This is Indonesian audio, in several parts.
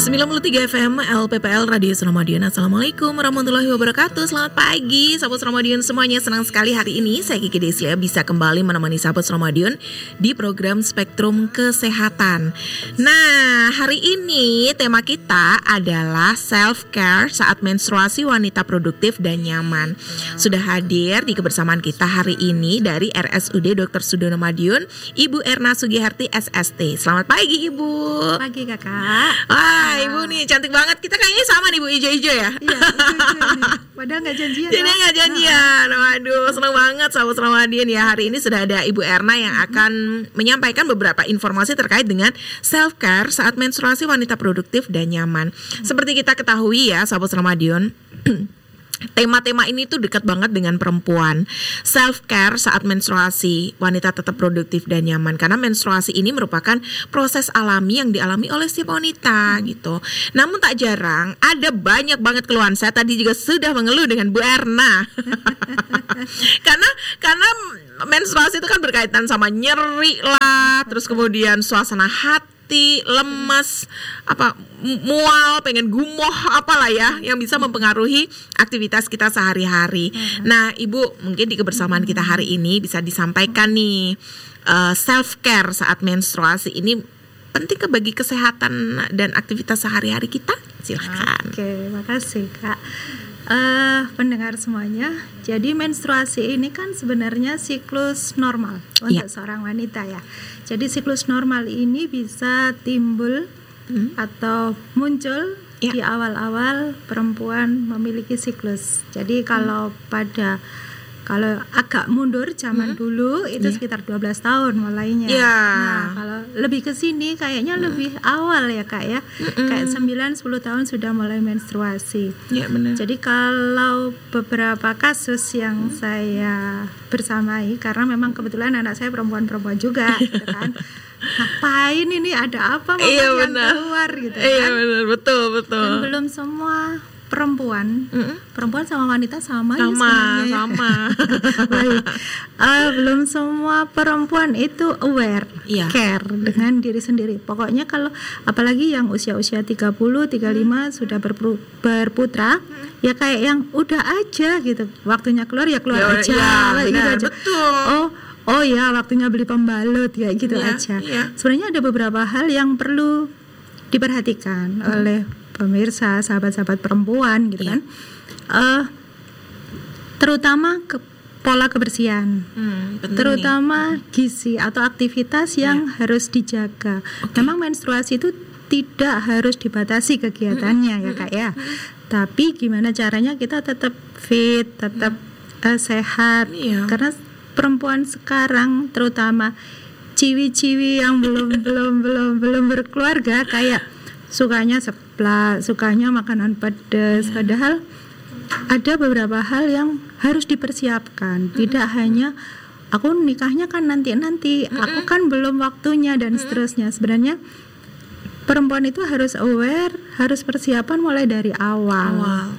93 FM LPPL Radio Seramadion. Assalamualaikum warahmatullahi wabarakatuh. Selamat pagi sahabat Seramadion semuanya. Senang sekali hari ini saya Kiki Deslia bisa kembali menemani sahabat Seramadion di program Spektrum Kesehatan. Nah, hari ini tema kita adalah self care saat menstruasi wanita produktif dan nyaman. Sudah hadir di kebersamaan kita hari ini dari RSUD Dr. Sudono Madiun, Ibu Erna Sugiharti SST. Selamat pagi Ibu. Pagi Kakak. Ibu nih cantik banget. Kita kayaknya sama nih Bu, ijo-ijo ya. Iya, ijo-ijo nih. Padahal gak janjian. Jadi gak janjian. Waduh, senang banget sahabat Seramadion ya. Hari ini sudah ada Ibu Erna yang akan menyampaikan beberapa informasi terkait dengan self care saat menstruasi wanita produktif dan nyaman. Seperti kita ketahui ya sahabat Seramadion, tema-tema ini tuh dekat banget dengan perempuan. Self care saat menstruasi, wanita tetap produktif dan nyaman. Karena menstruasi ini merupakan proses alami yang dialami oleh setiap wanita gitu. Namun tak jarang ada banyak banget keluhan. Saya tadi juga sudah mengeluh dengan Bu Erna. karena menstruasi itu kan berkaitan sama nyeri lah, terus kemudian suasana hati, lemas, mual, pengen gumoh, apalah ya yang bisa mempengaruhi aktivitas kita sehari-hari. Nah, Ibu, mungkin di kebersamaan kita hari ini bisa disampaikan nih, self care saat menstruasi ini penting ke bagi kesehatan dan aktivitas sehari-hari kita. Silakan. Oke, makasih Kak. Pendengar semuanya, jadi menstruasi ini kan sebenarnya siklus normal untuk seorang wanita ya. Jadi siklus normal ini bisa timbul atau muncul di awal-awal perempuan memiliki siklus. Jadi kalau agak mundur zaman dulu itu sekitar 12 tahun mulainya. Nah, kalau lebih ke sini kayaknya lebih awal ya Kak ya. Kayak 9-10 tahun sudah mulai menstruasi. Iya, benar. Jadi kalau beberapa kasus yang saya bersamai, karena memang kebetulan anak saya perempuan-perempuan juga gitu kan. Ngapain ini, ada apa yang keluar gitu kan. Iya benar, betul. Dan belum semua perempuan sama wanita sama sebenarnya. Baik. Belum semua perempuan itu aware, care dengan diri sendiri. Pokoknya kalau apalagi yang usia-usia 30, 35 sudah berputra, ya kayak yang udah aja gitu. Waktunya keluar ya keluar aja. Gitu aja. Betul. Oh ya, waktunya beli pembalut kayak gitu aja. Sebenarnya ada beberapa hal yang perlu diperhatikan oleh pemirsa, sahabat-sahabat perempuan gitu kan, terutama pola kebersihan, terutama gizi atau aktivitas yang harus dijaga. Memang menstruasi itu tidak harus dibatasi kegiatannya ya Kak ya, tapi gimana caranya kita tetap fit, tetap sehat, karena perempuan sekarang terutama ciwi-ciwi yang belum berkeluarga kayak sukanya seblak, sukanya makanan pedas, padahal ada beberapa hal yang harus dipersiapkan. Tidak hanya aku nikahnya kan nanti, aku kan belum waktunya dan seterusnya. Sebenarnya perempuan itu harus aware, harus persiapan mulai dari awal.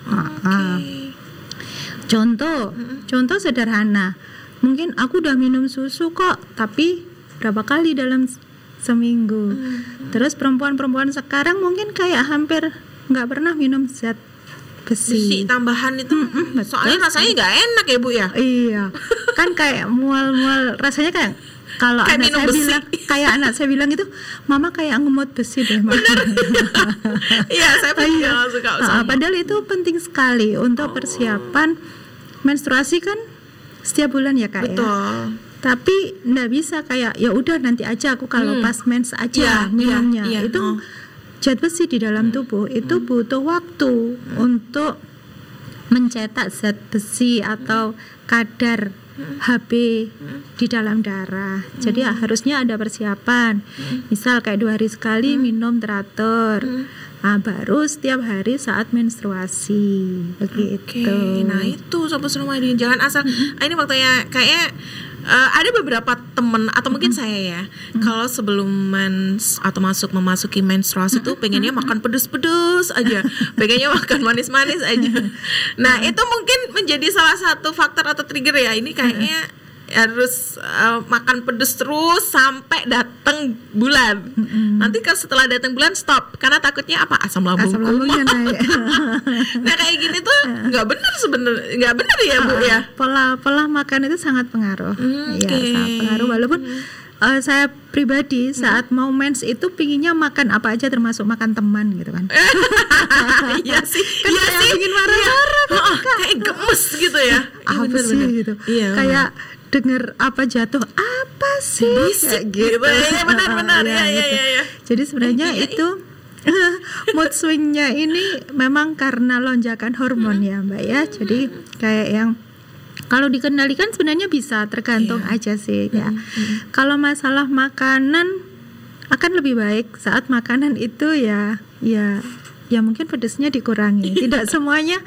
Contoh sederhana, mungkin aku udah minum susu kok, tapi berapa kali dalam seminggu. Terus perempuan-perempuan sekarang mungkin kayak hampir nggak pernah minum zat besi tambahan itu. Soalnya rasanya nggak enak ya Bu ya. Iya. Kan kayak mual-mual rasanya kayak kalau anak saya bilang itu, mama kayak ngemut besi deh. Iya, saya suka sama. Padahal itu penting sekali untuk persiapan menstruasi kan setiap bulan ya Kak. Betul. Tapi nggak bisa kayak ya udah nanti aja aku kalau pas mens aja minumnya. Itu zat besi di dalam tubuh itu butuh waktu untuk mencetak zat besi atau kadar Hb di dalam darah. Jadi harusnya ada persiapan. Misal kayak 2 hari sekali minum teratur. Baru setiap hari saat menstruasi begitu. Nah itu sobat Seramadion, jangan asal ini waktunya kayak ada beberapa temen atau mungkin saya ya, kalau sebelum memasuki menstruasi tuh pengennya makan pedes-pedes aja, pengennya makan manis-manis aja. Nah itu mungkin menjadi salah satu faktor atau trigger ya. Ini kayaknya harus makan pedes terus sampai datang bulan. Nanti kan setelah datang bulan stop karena takutnya apa, asam lambungnya naik. Nah kayak gini tuh nggak benar sebenarnya, nggak benar ya Bu ya. Pola makan itu sangat pengaruh. Ya, sangat pengaruh. Walaupun saya pribadi saat mau mens itu pinginnya makan apa aja termasuk makan teman gitu kan. Iya sih, kan iya sih, ingin marah-marah kayak gemes gitu ya. Apa sih gitu. Iya, kayak denger apa jatuh apa sih bisik gitu. Iya benar ya. Jadi sebenarnya itu mood swingnya ini memang karena lonjakan hormon ya Mbak ya. Jadi kayak yang kalau dikendalikan sebenarnya bisa, tergantung aja sih ya. Kalau masalah makanan akan lebih baik saat makanan itu ya mungkin pedesnya dikurangi. Tidak semuanya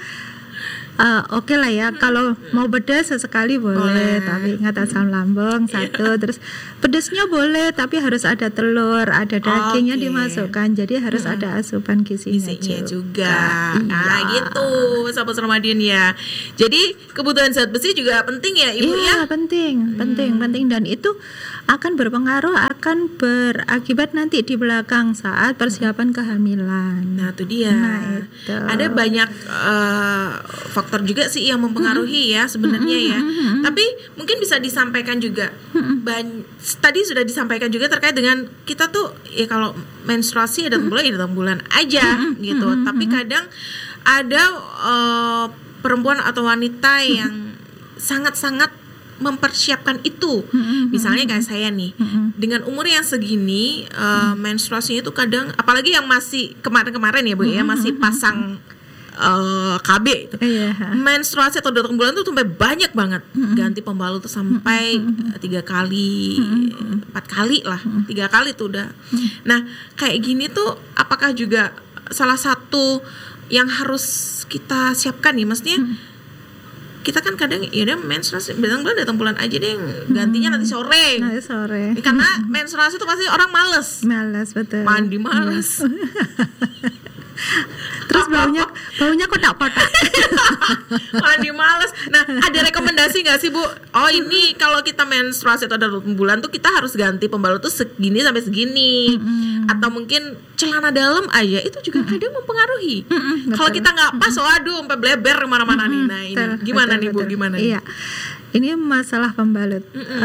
oke lah ya, kalau mau pedas sesekali boleh. Tapi ingat asam lambung satu, terus pedasnya boleh tapi harus ada telur, ada dagingnya dimasukkan, jadi harus ada asupan gizinya juga. Nah gitu sahabat Ramadan ya. Jadi kebutuhan zat besi juga penting ya Ibu ya. Penting, dan itu akan berpengaruh, akan berakibat nanti di belakang saat persiapan kehamilan. Nah itu dia. Ada banyak faktor juga sih yang mempengaruhi ya sebenarnya ya. Tapi mungkin bisa disampaikan juga. Tadi sudah disampaikan juga terkait dengan kita tuh ya kalau menstruasi datang bulan aja gitu. Tapi kadang ada perempuan atau wanita yang sangat-sangat mempersiapkan itu. Misalnya kayak saya nih, dengan umur yang segini menstruasinya itu kadang, apalagi yang masih kemarin-kemarin ya Bu ya, masih pasang KB itu. Menstruasi atau datang bulan tuh sampai banyak banget. Ganti pembalut tuh sampai 3 kali, 4 kali lah, 3 kali tuh udah. Nah kayak gini tuh apakah juga salah satu yang harus kita siapkan nih, maksudnya kita kan kadang ya udah menstruasi datang bulan aja deh, gantinya nanti sore. Karena menstruasi itu pasti orang malas betul, mandi malas. Terus baunya kotak-kotak. Mandi malas. Nah ada rekomendasi nggak sih Bu? Oh ini kalau kita menstruasi atau datang bulan tuh kita harus ganti pembalut tuh segini sampai segini. Atau mungkin celana dalam aja itu juga kadang mempengaruhi. Kalau kita nggak pas, waduh sampai bleber kemana-mana nih. Nah ini gimana nih Bu? Gimana? Iya, ini masalah pembalut.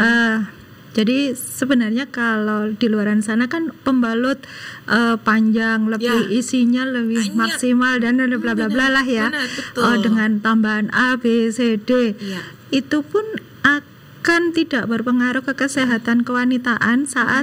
Jadi sebenarnya kalau di luaran sana kan pembalut panjang, lebih isinya lebih maksimal dan bla bla bla lah ya. Dengan tambahan A, B, C, D. Itu pun akan tidak berpengaruh ke kesehatan kewanitaan saat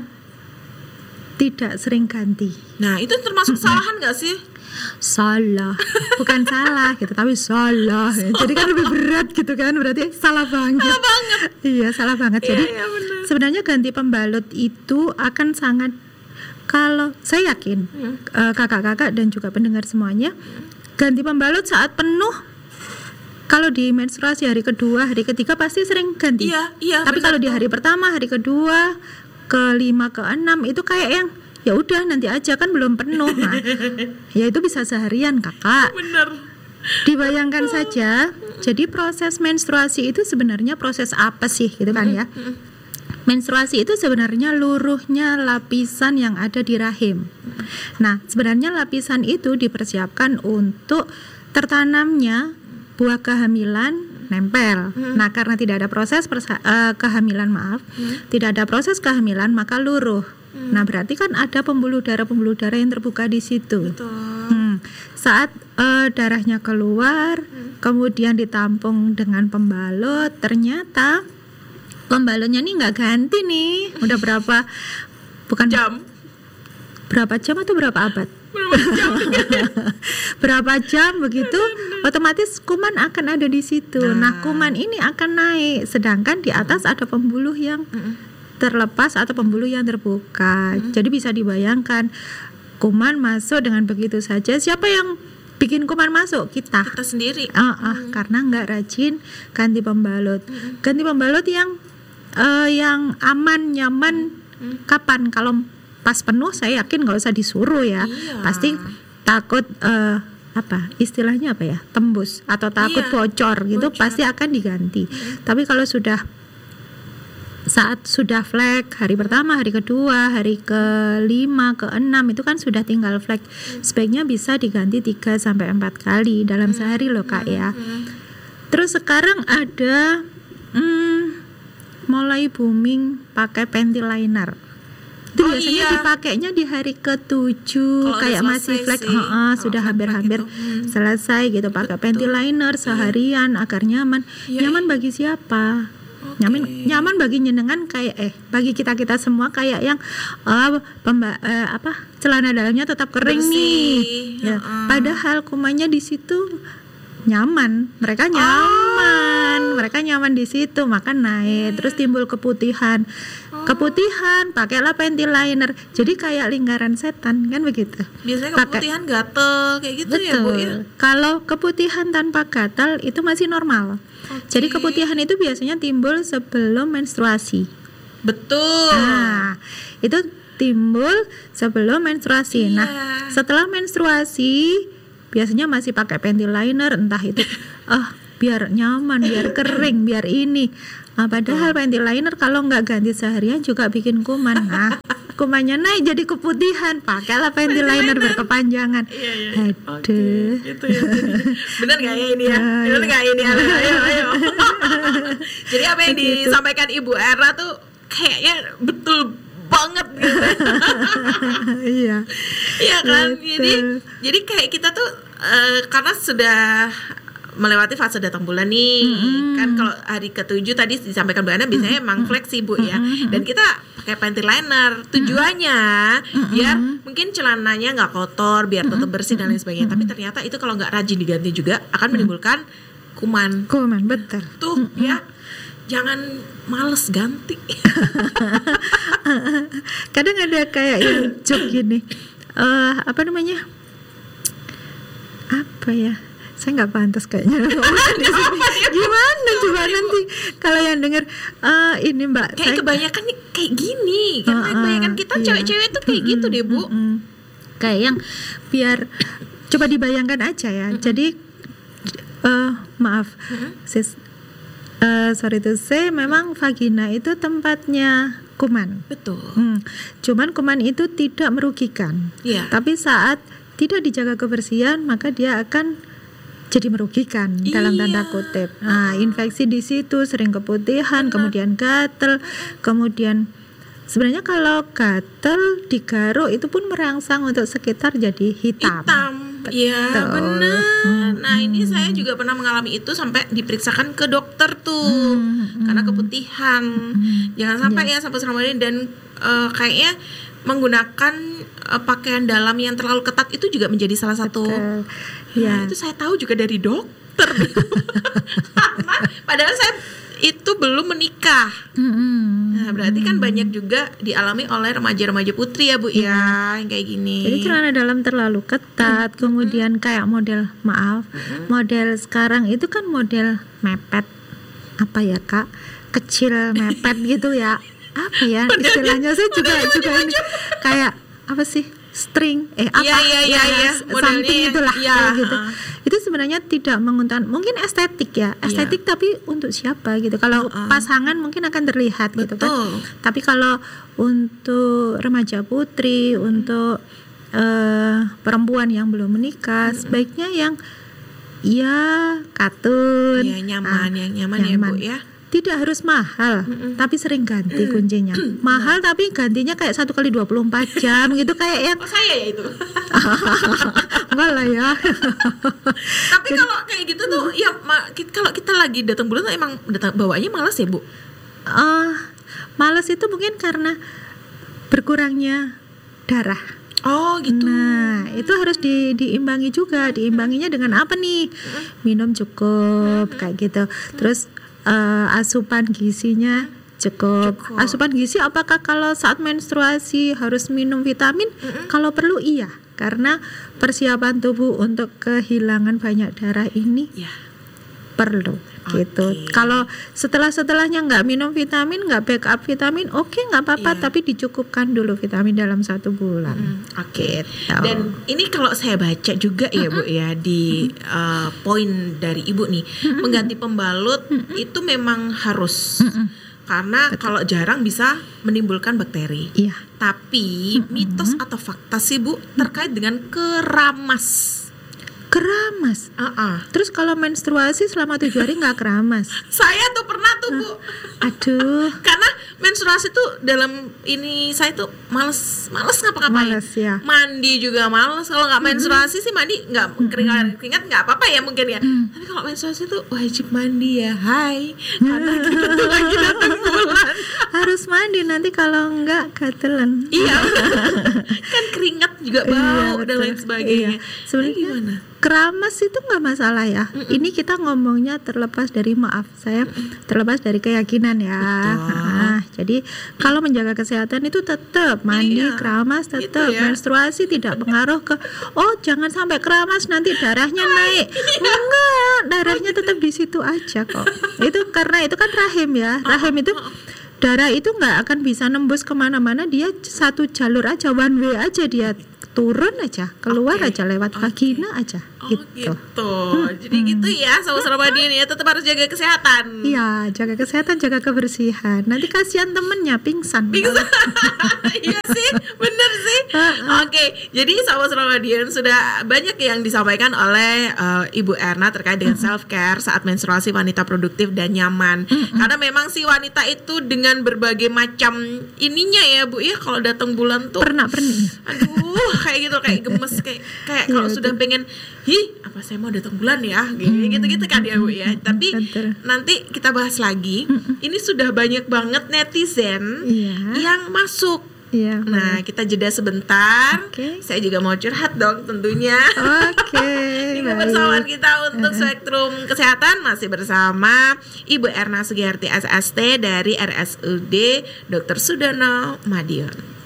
tidak sering ganti. Nah itu termasuk kesalahan nggak sih? Salah, bukan salah gitu, tapi salah. Jadi kan lebih berat gitu kan, berarti salah banget. Iya, salah banget. Jadi sebenarnya ganti pembalut itu akan sangat, kalau saya yakin kakak-kakak dan juga pendengar semuanya, ganti pembalut saat penuh. Kalau di menstruasi hari kedua, hari ketiga pasti sering ganti. Tapi kalau di hari pertama, hari kedua, kelima, keenam itu kayak yang ya udah nanti aja kan belum penuh. Nah, ya itu bisa seharian kakak. Bener. Dibayangkan saja. Jadi proses menstruasi itu sebenarnya proses apa sih gitu kan ya? Menstruasi itu sebenarnya luruhnya lapisan yang ada di rahim. Nah sebenarnya lapisan itu dipersiapkan untuk tertanamnya buah kehamilan nempel. Nah karena tidak ada proses kehamilan tidak ada proses kehamilan maka luruh. Nah berarti kan ada pembuluh darah yang terbuka di situ. Saat darahnya keluar, kemudian ditampung dengan pembalut, ternyata pembalutnya nih nggak ganti nih. Udah berapa jam atau berapa abad? Berapa jam begitu, otomatis kuman akan ada di situ. Nah kuman ini akan naik, sedangkan di atas ada pembuluh yang terlepas atau pembuluh yang terbuka. Jadi bisa dibayangkan kuman masuk dengan begitu saja. Siapa yang bikin kuman masuk? Kita sendiri. Karena nggak rajin ganti pembalut. Ganti pembalut yang aman, nyaman. Kapan? Kalau pas penuh saya yakin nggak usah disuruh ya. Pasti takut istilahnya apa ya, tembus atau takut bocor gitu, pasti akan diganti. Tapi kalau sudah saat sudah flek hari pertama, hari kedua, hari ke-5, ke-6 itu kan sudah tinggal flek. Sebaiknya bisa diganti 3-4 kali dalam sehari loh Kak ya. Terus sekarang ada mulai booming pakai panty liner. Itu biasanya dipakainya di hari ke-7 kayak masih flek, sudah hampir-hampir selesai gitu, pakai panty liner seharian agar nyaman. Nyaman bagi siapa? Nyaman bagi nyenengan kayak bagi kita semua kayak yang celana dalamnya tetap kering bersih, nih ya. Padahal kumannya di situ nyaman, mereka nyaman di situ, maka naik terus timbul keputihan, pakailah panty liner, jadi kayak lingkaran setan kan begitu. Biasanya keputihan gatel kayak gitu. Betul. Ya Bu ya. Kalau keputihan tanpa gatal itu masih normal. Jadi keputihan itu biasanya timbul sebelum menstruasi. Betul. Nah, itu timbul sebelum menstruasi. Nah, setelah menstruasi biasanya masih pakai panty liner, entah itu biar nyaman, biar kering, biar ini. Padahal panty liner kalau nggak ganti seharian juga bikin kuman. Nah, kumannya naik jadi keputihan, pakailah panty liner berkepanjangan. Aduh. Gitu ya. Benar nggak ya ini ya? Benar nggak ini? Ayo. Jadi apa yang disampaikan Ibu Erna tuh kayaknya betul banget gitu. Iya. Iya kan? Jadi kayak kita tuh karena sudah melewati fase datang bulan nih, kan kalau hari ke-7 tadi disampaikan Bu Ana biasanya emang fleksi Bu ya, dan kita pakai panty liner tujuannya biar mungkin celananya nggak kotor, biar tetap bersih dan lain sebagainya. Tapi ternyata itu kalau nggak rajin diganti juga akan menimbulkan kuman. Betul. Tuh ya, jangan males ganti. Kadang ada kayak joke gini, apa ya? Saya nggak pantas kayaknya. Gimana coba nanti kalau yang dengar ini Mbak. Kayak kebanyakan nih kayak gini, karena kebanyakan kita cewek-cewek tuh kayak gitu deh Bu. Kayak yang biar coba dibayangkan aja ya. Jadi maaf, sis. Sorry to say, memang vagina itu tempatnya kuman. Betul. Cuman kuman itu tidak merugikan. Tapi saat tidak dijaga kebersihan, maka dia akan jadi merugikan dalam tanda kutip. Nah, infeksi di situ, sering keputihan, kemudian gatel, kemudian sebenarnya kalau gatel digaruk itu pun merangsang untuk sekitar jadi hitam. Iya benar. Nah ini saya juga pernah mengalami itu sampai diperiksakan ke dokter tuh karena keputihan. Jangan sampai ya sampai Ramadan dan kayaknya menggunakan pakaian dalam yang terlalu ketat itu juga menjadi salah satu. Itu saya tahu juga dari dokter. Karena padahal saya itu belum menikah. Nah, berarti kan banyak juga dialami oleh remaja-remaja putri ya Bu ya, yang kayak gini. Jadi celana dalam terlalu ketat, kemudian kayak model model sekarang itu kan model mepet, apa ya Kak, kecil mepet gitu ya, apa ya istilahnya, saya juga ini kayak apa sih, string something itulah gitu. Itu sebenarnya tidak menguntungkan, mungkin estetik tapi untuk siapa gitu. Kalau pasangan mungkin akan terlihat gitu kan. Tapi kalau untuk remaja putri, untuk perempuan yang belum menikah, sebaiknya yang katun, nyaman ya Bu ya. Tidak harus mahal, tapi sering ganti kuncinya. Mahal tapi gantinya kayak 1 kali 24 jam gitu, kayak yang saya ya itu. Enggak lah ya. Tapi kalau kayak gitu tuh ya kalau kita lagi datang bulan tuh emang bawaannya malas ya Bu. Malas itu mungkin karena berkurangnya darah. Oh gitu. Nah itu harus diimbangi juga. Diimbanginya dengan apa nih? Minum cukup kayak gitu. Terus asupan gizinya cukup. Asupan gizi apakah kalau saat menstruasi harus minum vitamin? Kalau perlu iya, karena persiapan tubuh untuk kehilangan banyak darah ini perlu gitu. Kalau setelahnya nggak minum vitamin, nggak backup vitamin, nggak apa-apa, tapi dicukupkan dulu vitamin dalam 1 bulan. Gitu. Dan ini kalau saya baca juga ya Bu ya di poin dari Ibu nih, mengganti pembalut itu memang harus Karena kalau jarang bisa menimbulkan bakteri. Iya. Tapi mitos atau fakta sih Bu terkait dengan keramas. Keramas. Terus kalau menstruasi selama 7 hari nggak keramas? Saya tuh pernah tuh Bu. Aduh. Karena menstruasi tuh dalam ini saya tuh males ngapa-ngapain. Males, ya. Mandi juga males. Kalau nggak menstruasi sih mandi nggak keringat nggak apa-apa ya mungkin ya. Tapi kalau menstruasi tuh wajib mandi ya. Hai. Karena kita tuh lagi datang bulan. Harus mandi, nanti kalau nggak gatelan. Iya. Kan keringat juga bau dan lain sebagainya. Sebenarnya gimana? Keramas itu nggak masalah ya. Ini kita ngomongnya terlepas dari terlepas dari keyakinan ya. Nah, jadi kalau menjaga kesehatan itu tetap mandi, keramas tetap. Ya. Menstruasi tidak pengaruh ke jangan sampai keramas nanti darahnya naik. Enggak, darahnya tetap di situ aja kok. Itu karena itu kan rahim ya. Rahim itu darah itu nggak akan bisa nembus kemana-mana, dia satu jalur aja, one way aja, dia turun aja, keluar aja lewat vagina aja. Gitu. Jadi gitu ya, sama-sama Dian ya, tetap harus jaga kesehatan. Iya, jaga kesehatan, jaga kebersihan. Nanti kasihan temennya pingsan. Iya sih, bener sih. Oke, jadi sama-sama Dian sudah banyak yang disampaikan oleh Ibu Erna terkait dengan self care saat menstruasi wanita produktif dan nyaman. Karena memang si wanita itu dengan berbagai macam ininya ya Bu ya, kalau datang bulan tuh pernih. Aduh, kayak gitu, kayak gemes, kayak kalau sudah pengen apa saya mau datang bulan ya, gitu kan ya Bu ya. Tapi nanti kita bahas lagi. Ini sudah banyak banget netizen yang masuk. Nah, kita jeda sebentar. Saya juga mau curhat dong tentunya. Ini kebersamaan kita untuk Spektrum Kesehatan masih bersama Ibu Erna Sugiyarti SST dari RSUD Dr. Sudono Madiun.